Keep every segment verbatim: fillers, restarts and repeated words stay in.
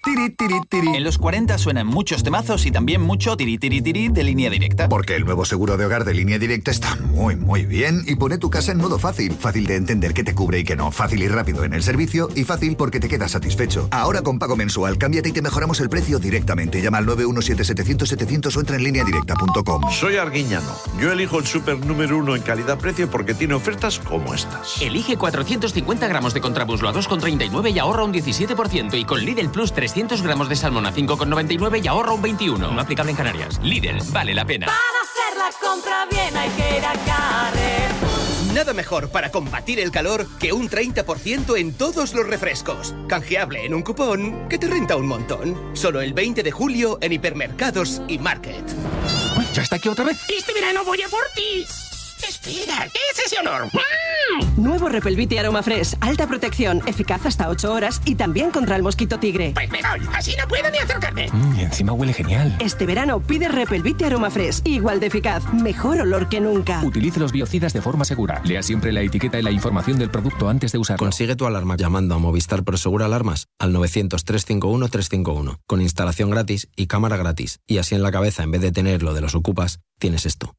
tiri, tiri, tiri. En los cuarenta suenan muchos temazos y también mucho tiri, tiri, tiri de Línea Directa. Porque el nuevo seguro de hogar de Línea Directa está muy, muy bien y pone tu casa en modo fácil. Fácil de entender qué te cubre y qué no. Fácil y rápido en el servicio y fácil porque te quedas satisfecho. Ahora con pago mensual, cámbiate y te mejoramos el precio directamente. Llama al nueve uno siete siete cero cero siete cero cero o entra en línea directa punto com. Soy Arguiñano. Yo elijo el súper número uno en calidad-precio porque tiene ofertas como estas. Elige cuatrocientos cincuenta gramos de contramuslo a dos con treinta y nueve y ahorra un diecisiete por ciento. Y con Lidl Plus trescientos gramos de salmón a cinco con noventa y nueve y ahorra un veintiuno por ciento. No aplicable en Canarias. Lidl, vale la pena. Para hacer la compra bien hay que ir a Carrefour. Nada mejor para combatir el calor que un treinta por ciento en todos los refrescos. Canjeable en un cupón que te renta un montón. Solo el veinte de julio en hipermercados y Market. Uy, ¿ya está aquí otra vez? Este verano voy a por ti. Espera, ¿qué es ese olor? ¡Wow! Nuevo Repelvite Aroma Fresh. Alta protección, eficaz hasta ocho horas y también contra el mosquito tigre. Pues me voy, así no puedo ni acercarme. Mm, y encima huele genial. Este verano pide Repelvite Aroma Fresh. Igual de eficaz, mejor olor que nunca. Utilice los biocidas de forma segura. Lea siempre la etiqueta y la información del producto antes de usarlo. Consigue tu alarma llamando a Movistar Prosegur Alarmas al novecientos, trescientos cincuenta y uno, trescientos cincuenta y uno. Con instalación gratis y cámara gratis. Y así en la cabeza, en vez de tener lo de los ocupas, tienes esto.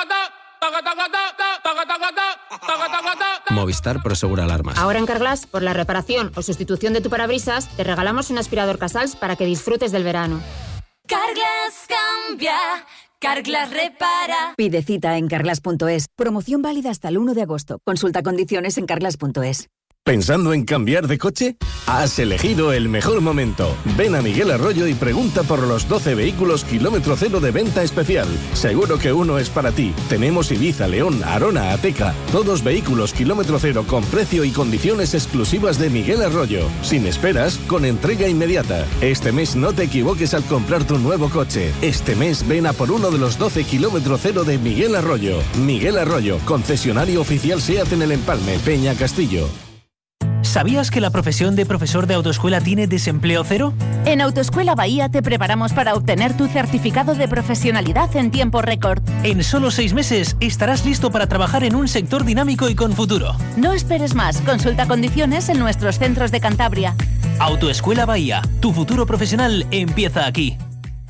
Movistar Prosegur Alarmas. Ahora en Carglass, por la reparación o sustitución de tu parabrisas, te regalamos un aspirador Casals para que disfrutes del verano. Carglass cambia, Carglass repara. Pide cita en carglass punto es. Promoción válida hasta el uno de agosto. Consulta condiciones en carglass punto es. ¿Pensando en cambiar de coche? Has elegido el mejor momento. Ven a Miguel Arroyo y pregunta por los doce vehículos kilómetro cero de venta especial. Seguro que uno es para ti. Tenemos Ibiza, León, Arona, Ateca. Todos vehículos kilómetro cero con precio y condiciones exclusivas de Miguel Arroyo. Sin esperas, con entrega inmediata. Este mes no te equivoques al comprar tu nuevo coche. Este mes ven a por uno de los doce kilómetro cero de Miguel Arroyo. Miguel Arroyo, concesionario oficial SEAT en El Empalme, Peña Castillo. ¿Sabías que la profesión de profesor de autoescuela tiene desempleo cero? En Autoescuela Bahía te preparamos para obtener tu certificado de profesionalidad en tiempo récord. En solo seis meses estarás listo para trabajar en un sector dinámico y con futuro. No esperes más, consulta condiciones en nuestros centros de Cantabria. Autoescuela Bahía, tu futuro profesional empieza aquí.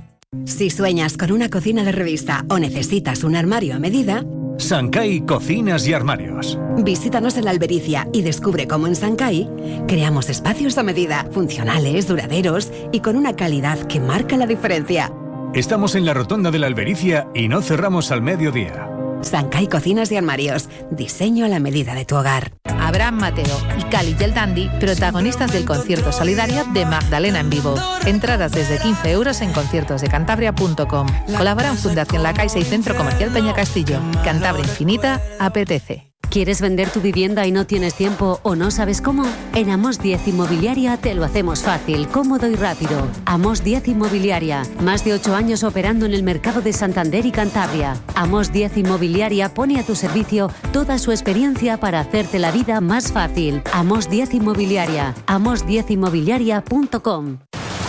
Si sueñas con una cocina de revista o necesitas un armario a medida, Sancay Cocinas y Armarios. Visítanos en La Albericia y descubre cómo en Sancay creamos espacios a medida, funcionales, duraderos y con una calidad que marca la diferencia. Estamos en la Rotonda de La Albericia y no cerramos al mediodía. Sancay Cocinas y Armarios. Diseño a la medida de tu hogar. Abraham Mateo y Cali el Dandy, protagonistas del concierto solidario de Magdalena en vivo. Entradas desde quince euros en conciertos de cantabria punto com. Colaboran Fundación La Caixa y Centro Comercial Peña Castillo. Cantabria Infinita apetece. ¿Quieres vender tu vivienda y no tienes tiempo o no sabes cómo? En Amos diez Inmobiliaria te lo hacemos fácil, cómodo y rápido. Amos diez Inmobiliaria, más de ocho años operando en el mercado de Santander y Cantabria. Amos diez Inmobiliaria pone a tu servicio toda su experiencia para hacerte la vida más fácil. Amos diez Inmobiliaria, amos diez inmobiliaria punto com.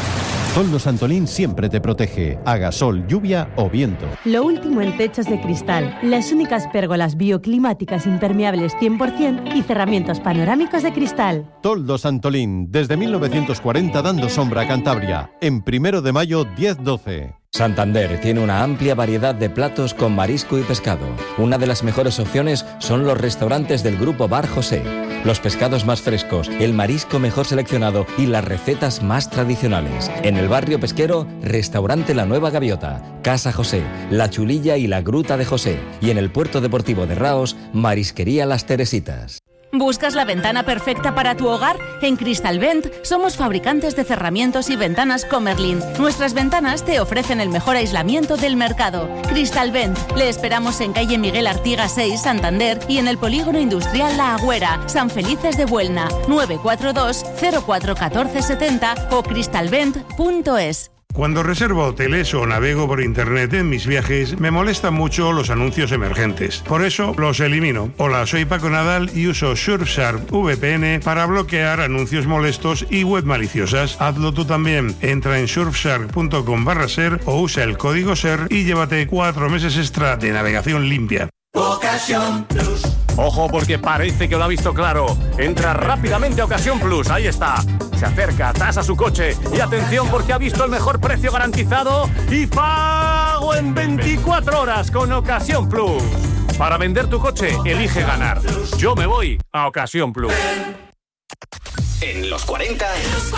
Toldos Antolín siempre te protege, haga sol, lluvia o viento. Lo último en techos de cristal, las únicas pérgolas bioclimáticas impermeables cien por ciento y cerramientos panorámicos de cristal. Toldos Antolín, desde mil novecientos cuarenta dando sombra a Cantabria, en primero de mayo diez doce. Santander tiene una amplia variedad de platos con marisco y pescado. Una de las mejores opciones son los restaurantes del Grupo Bar José. Los pescados más frescos, el marisco mejor seleccionado y las recetas más tradicionales. En el barrio pesquero, Restaurante La Nueva Gaviota, Casa José, La Chulilla y La Gruta de José. Y en el puerto deportivo de Raos, Marisquería Las Teresitas. ¿Buscas la ventana perfecta para tu hogar? En Cristalvent somos fabricantes de cerramientos y ventanas Comerlin. Nuestras ventanas te ofrecen el mejor aislamiento del mercado. Cristalvent, le esperamos en calle Miguel Artigas seis, Santander, y en el polígono industrial La Agüera, San Felices de Buelna, nueve cuatro dos, cero cuatro uno cuatro siete cero o cristalvent punto es. Cuando reservo hoteles o navego por internet en mis viajes, me molestan mucho los anuncios emergentes. Por eso los elimino. Hola, soy Paco Nadal y uso Surfshark V P N para bloquear anuncios molestos y web maliciosas. Hazlo tú también. Entra en surfshark punto com barra ser o usa el código ser y llévate cuatro meses extra de navegación limpia. Ocasión Plus. Ojo porque parece que lo ha visto claro. Entra rápidamente a Ocasión Plus, ahí está. Se acerca, tasa su coche y atención porque ha visto el mejor precio garantizado y pago en veinticuatro horas con Ocasión Plus. Para vender tu coche, elige ganar. Yo me voy a Ocasión Plus. En los cuarenta...